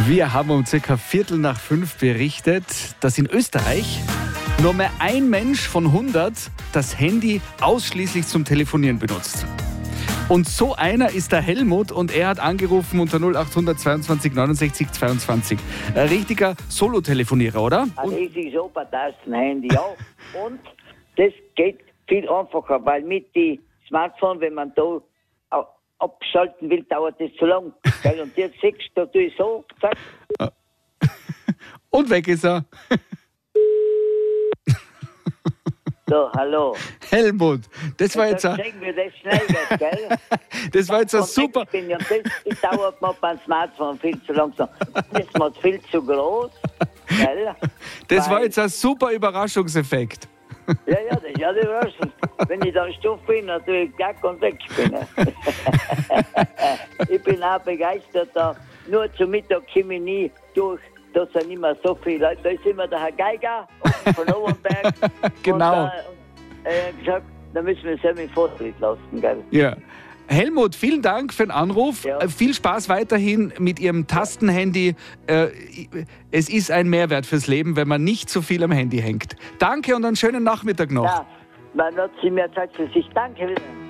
Wir haben um circa 4:15 berichtet, dass in Österreich nur mehr ein Mensch von 100 das Handy ausschließlich zum Telefonieren benutzt. Und so einer ist der Helmut und er hat angerufen unter 0800 22 69 22. Ein richtiger Solotelefonierer, oder? Ein riesiges Obertasten-Handy, ja. Und das geht viel einfacher, weil mit dem Smartphone, wenn man da abschalten will, dauert das zu lang. Gell? Und jetzt siehst du, da tue ich so, zack. Und weg ist er. So, hallo. Helmut, das war jetzt Sehen wir das schnell geht, gell? das war jetzt ein Und super... Und das dauert mir beim Smartphone viel zu langsam. Das ist mir viel zu groß, gell? Das war jetzt ein super Überraschungseffekt. Ja, das ist ja die Überraschung. Wenn ich da stumpf bin, natürlich gar kein weg bin. Ich bin auch begeistert da. Nur zum Mittag komme ich nie durch. Da sind immer so viele Leute. Da ist immer der Herr Geiger von Obernberg. Genau. Und gesagt, da müssen wir es ja mit Vortritt lassen, gell? Ja. Helmut, vielen Dank für den Anruf. Ja. Viel Spaß weiterhin mit Ihrem Tastenhandy. Es ist ein Mehrwert fürs Leben, wenn man nicht so viel am Handy hängt. Danke und einen schönen Nachmittag noch. Ja, man hat Sie mir Zeit für sich. Danke wieder.